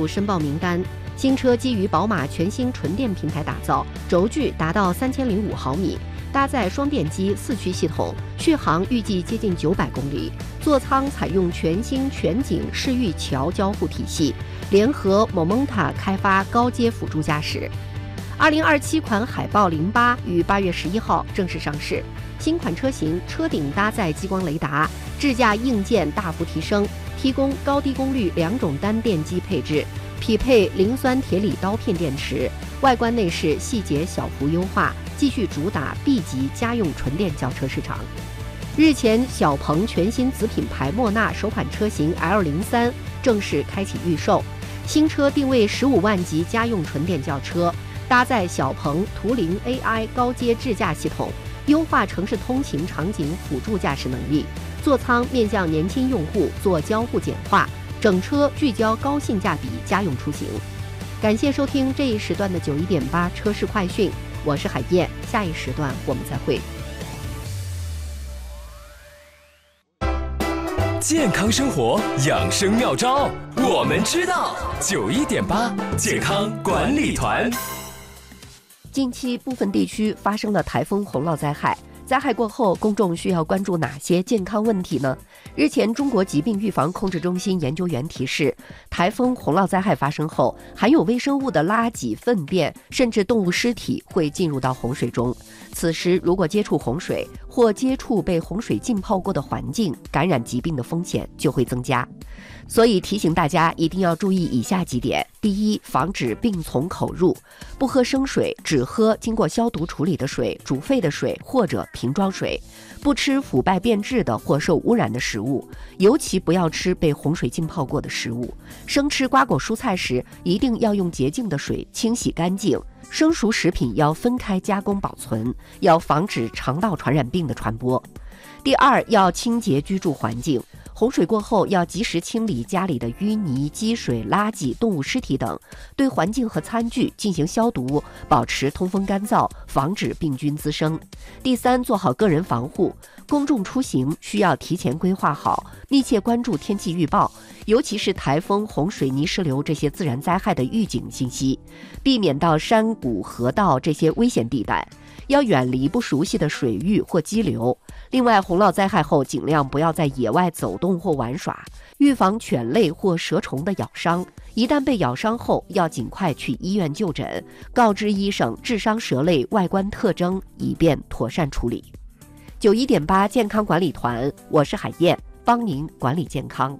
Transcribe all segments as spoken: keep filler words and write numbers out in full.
入申报名单。新车基于宝马全新纯电平台打造，轴距达到三千零五毫米，搭载双电机四驱系统，续航预计接近九百公里。座舱采用全新全景视域桥交互体系，联合 Momenta 开发高阶辅助驾驶。二零二七款海豹零八于八月十一号正式上市。新款车型车顶搭载激光雷达，智驾硬件大幅提升，提供高低功率两种单电机配置，匹配磷酸铁锂刀片电池。外观内饰细节小幅优化，继续主打 B 级家用纯电轿车市场。日前，小鹏全新子品牌莫纳首款车型 L 零三 正式开启预售。新车定位十五万级家用纯电轿车，搭载小鹏图灵 A I 高阶智驾系统，优化城市通勤场景辅助驾驶能力。座舱面向年轻用户做交互简化，整车聚焦高性价比家用出行。感谢收听这一时段的九一点八车市快讯，我是海燕，下一时段我们再会。 健康生活养生妙招，我们知道。九一点八健康管理团。 近期部分地区发生了台风洪涝灾害，灾害过后，公众需要关注哪些健康问题呢？日前，中国疾病预防控制中心研究员提示，台风洪涝灾害发生后，含有微生物的垃圾、粪便，甚至动物尸体会进入到洪水中。此时，如果接触洪水或接触被洪水浸泡过的环境，感染疾病的风险就会增加。所以提醒大家一定要注意以下几点：第一，防止病从口入，不喝生水，只喝经过消毒处理的水、煮沸的水或者瓶装水；不吃腐败变质的或受污染的食物，尤其不要吃被洪水浸泡过的食物。生吃瓜果蔬菜时，一定要用洁净的水清洗干净。生熟食品要分开加工保存，要防止肠道传染病的传播。第二，要清洁居住环境。洪水过后，要及时清理家里的淤泥、积水、垃圾、动物尸体等，对环境和餐具进行消毒，保持通风干燥，防止病菌滋生。第三，做好个人防护。公众出行需要提前规划好，密切关注天气预报，尤其是台风、洪水、泥石流这些自然灾害的预警信息，避免到山谷、河道这些危险地带。要远离不熟悉的水域或激流。另外，洪涝灾害后尽量不要在野外走动或玩耍，预防犬类或蛇虫的咬伤。一旦被咬伤后，要尽快去医院就诊，告知医生致伤蛇类外观特征，以便妥善处理。九一点八健康管理团，我是海燕，帮您管理健康。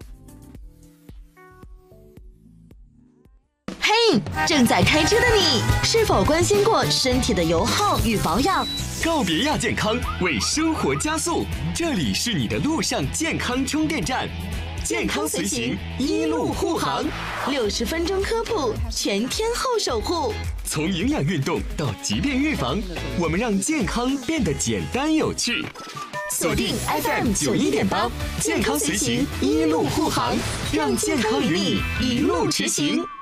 嘿，正在开车的你，是否关心过身体的油耗与保养？ 告别亚健康，为生活加速，这里是你的路上健康充电站，健康随行，一路护航， 六十分钟科普，全天候守护。 从营养运动到疾病预防，我们让健康变得简单有趣。 锁定 F M 九一点八，健康随行，一路护航，让健康与你一路驰行。